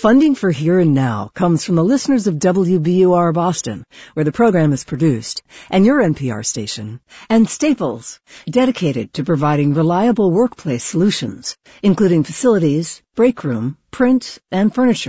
Funding for Here and Now comes from the listeners of WBUR Boston, where the program is produced, and your NPR station, and Staples, dedicated to providing reliable workplace solutions, including facilities, break room, print, and furniture.